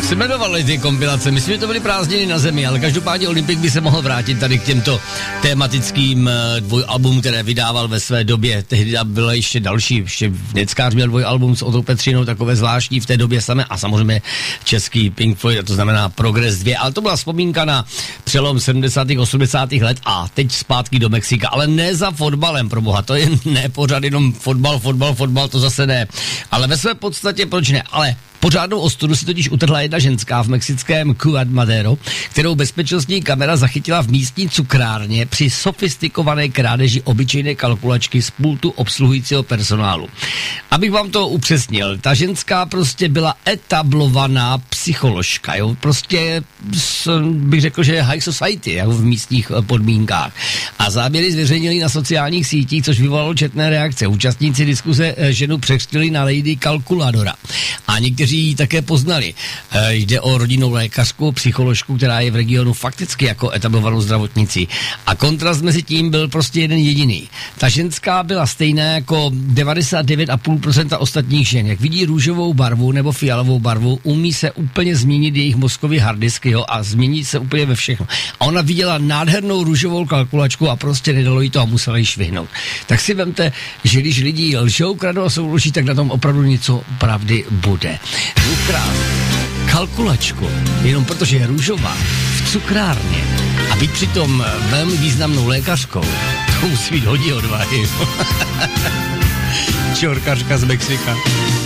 se jmenovaly ty kompilace. Myslím, že to byly prázdniny na zemi, ale každopádně Olympik by se mohl vrátit tady k těmto tematickým dvojalbum, které vydával ve své době. Tehdy byla ještě další, ještě Neckář měl dvojalbum s Otou Petřínou, takové zvláštní v té době samé a samozřejmě český Pink Floyd, a to znamená Progress 2, ale to byla vzpomínka na přelom 70. 80. let a teď zpátky do Mexika, ale ne za fotbalem, proboha, to je ne pořád jenom fotbal, to zase ne, ale ve své podstatě proč ne, ale pořádnou ostudu si totiž utrhla jedna ženská v mexickém Ciudad Madero, kterou bezpečnostní kamera zachytila v místní cukrárně při sofistikované krádeži obyčejné kalkulačky z pultu obsluhujícího personálu. Abych vám to upřesnil, ta ženská prostě byla etablovaná psycholožka, jo, prostě bych řekl, že high society, jako v místních podmínkách. A záběry zveřejnili na sociálních sítích, což vyvolalo četné reakce. Účastníci diskuze ženu překřtili na Lady Calculadora. A někteří ji také poznali. Jde o rodinnou lékařku, psycholožku, která je v regionu fakticky jako etablovanou zdravotnicí. A kontrast mezi tím byl prostě jeden jediný. Ta ženská byla stejná jako 99,5% ostatních žen. Jak vidí růžovou barvu nebo fialovou barvu, umí se úplně změnit jejich mozkový harddisk, jo, a změnit se úplně ve všechno. A ona viděla nádhernou růžovou kalkulačku a prostě nedalo jí to a musela ji švihnout. Tak si vemte, že když lidi lžou, kradou a souloží, tak na tom opravdu něco pravdy bude. Ukrát kalkulačku, jenom protože je růžová, v cukrárně a být přitom velmi významnou lékařkou, to musí být hodně odvahy. Čorkařka z Mexika.